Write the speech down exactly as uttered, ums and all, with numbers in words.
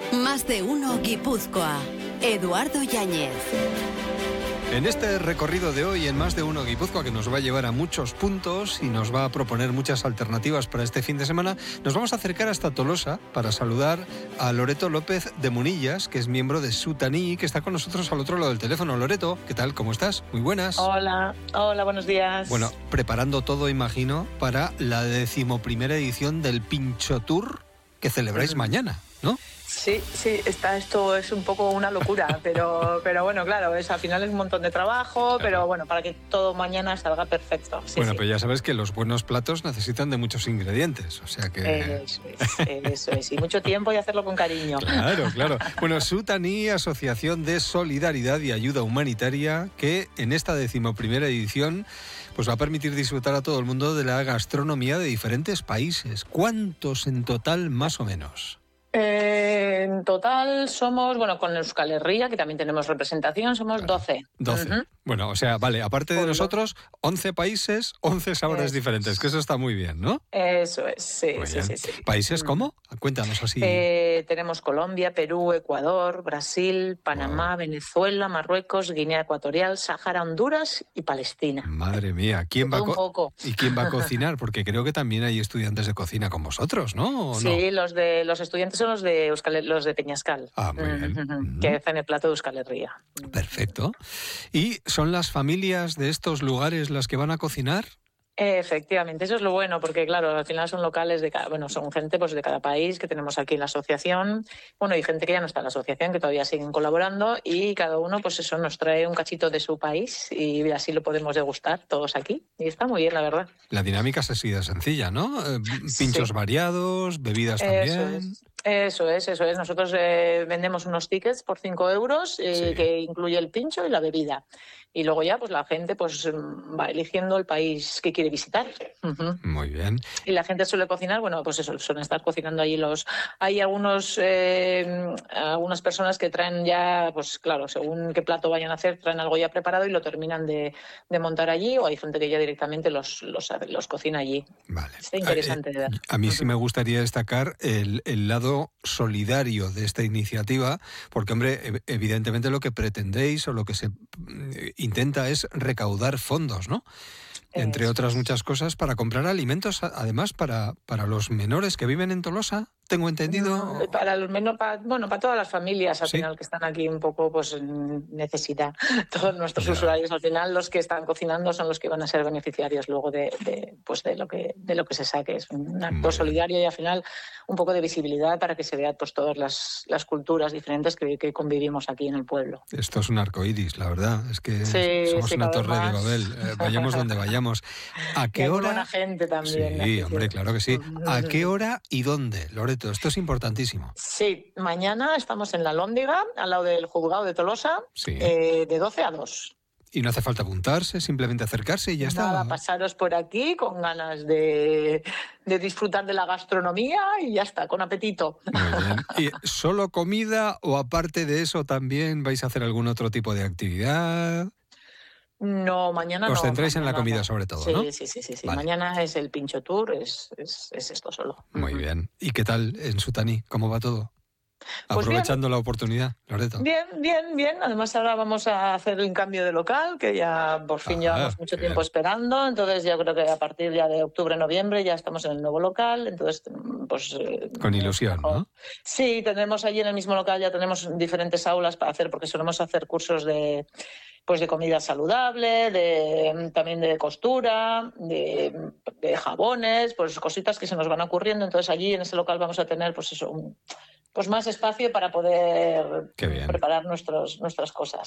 Más de uno Guipúzcoa. Eduardo Yáñez. En este recorrido de hoy en Más de uno Guipúzcoa, que nos va a llevar a muchos puntos y nos va a proponer muchas alternativas para este fin de semana, nos vamos a acercar hasta Tolosa para saludar a Loreto López de Munillas, que es miembro de Sutaní, que está con nosotros al otro lado del teléfono. Loreto, ¿qué tal? ¿Cómo estás? Muy buenas. Hola, hola, buenos días. Bueno, preparando todo, imagino, para la decimoprimera edición del Pincho Tour que celebráis mm. mañana, ¿no? Sí, sí, está, esto es un poco una locura, pero, pero bueno, claro, es, al final es un montón de trabajo, claro. Pero bueno, para que todo mañana salga perfecto. Sí, bueno, sí. Pero ya sabes que los buenos platos necesitan de muchos ingredientes, o sea que... Eso es, eso es, y mucho tiempo y hacerlo con cariño. Claro, claro. Bueno, Sutaní, Asociación de Solidaridad y Ayuda Humanitaria, que en esta decimoprimera edición pues va a permitir disfrutar a todo el mundo de la gastronomía de diferentes países. ¿Cuántos en total, más o menos? Eh, en total somos, bueno, con Euskal Herria, que también tenemos representación, somos claro, doce. doce. Uh-huh. Bueno, o sea, vale, aparte de nosotros, once países, once sabores es, diferentes, que eso está muy bien, ¿no? Eso es, sí, sí, sí, sí. ¿Países cómo? Cuéntanos así. Eh, tenemos Colombia, Perú, Ecuador, Brasil, Panamá, wow. Venezuela, Marruecos, Guinea Ecuatorial, Sáhara, Honduras y Palestina. Madre mía, ¿quién va a co- ¿y quién va a cocinar? Porque creo que también hay estudiantes de cocina con vosotros, ¿no? ¿O sí, no? los de los estudiantes son los de Euskal, los de Peñascal. Ah, muy bien. Uh-huh, que hacen el plato de Euskal Herria. Perfecto. ¿Y son las familias de estos lugares las que van a cocinar? Efectivamente, eso es lo bueno, porque claro, al final son locales de cada, bueno, son gente pues de cada país que tenemos aquí en la asociación, bueno, y gente que ya no está en la asociación, que todavía siguen colaborando, y cada uno pues eso nos trae un cachito de su país y así lo podemos degustar todos aquí, y está muy bien, la verdad. La dinámica es así de sencilla, ¿no? Eh, pinchos sí. variados, bebidas eso también. Es. Eso es, eso es. Nosotros eh, vendemos unos tickets por cinco euros eh, sí. que incluye el pincho y la bebida. Y luego ya pues la gente pues va eligiendo el país que quiere visitar. Uh-huh. Muy bien. Y la gente suele cocinar, bueno, pues eso, suelen estar cocinando allí los... Hay algunos eh, algunas personas que traen ya, pues claro, según qué plato vayan a hacer, traen algo ya preparado y lo terminan de, de montar allí, o hay gente que ya directamente los, los, los cocina allí. Vale. Está interesante. Eh, eh, a mí uh-huh. sí me gustaría destacar el, el lado solidario de esta iniciativa, porque, hombre, evidentemente lo que pretendéis o lo que se intenta es recaudar fondos, ¿no? Entre Eso. otras muchas cosas, para comprar alimentos, además, para, para los menores que viven en Tolosa, tengo entendido. Para los menores, para, bueno, para todas las familias, al ¿Sí? final, que están aquí un poco, pues, en necesidad. Todos nuestros ya. usuarios, al final, los que están cocinando son los que van a ser beneficiarios luego de, de, pues, de, lo, que, de lo que se saque. Es un acto solidario y, al final, un poco de visibilidad para que se vean, pues, todas las, las culturas diferentes que, que convivimos aquí en el pueblo. Esto es un arcoíris, la verdad. Es que sí, somos sí, una torre más. de Babel. Eh, vayamos donde vayamos. ¿A qué y hora? Buena gente también. Sí, hombre, claro que sí. ¿A qué hora y dónde, Loreto? Esto es importantísimo. Sí, mañana estamos en la Lóndiga, al lado del juzgado de Tolosa, sí. eh, de doce a dos. Y no hace falta apuntarse, simplemente acercarse y ya Nada, está. Nada, pasaros por aquí con ganas de, de disfrutar de la gastronomía y ya está, con apetito. Muy bien. ¿Y solo comida o aparte de eso también vais a hacer algún otro tipo de actividad? No, mañana Os no. Os centráis en la comida no. sobre todo, sí, ¿no? Sí, sí, sí. sí. Vale. Mañana es el Pincho Tour, es, es, es esto solo. Muy uh-huh. bien. ¿Y qué tal en Sutaní? ¿Cómo va todo? Pues aprovechando bien. la oportunidad, Loreto. Bien, bien, bien. Además ahora vamos a hacer un cambio de local, que ya por fin ah, llevamos mucho tiempo bien. esperando. Entonces yo creo que a partir ya de octubre, noviembre ya estamos en el nuevo local. Entonces, pues... Con ilusión, ¿no? Sí, tenemos allí en el mismo local, ya tenemos diferentes aulas para hacer, porque solemos hacer cursos de... pues de comida saludable, de, también de costura, de, de jabones, pues cositas que se nos van ocurriendo. Entonces allí en ese local vamos a tener pues eso, un, pues más espacio para poder preparar nuestros, nuestras cosas.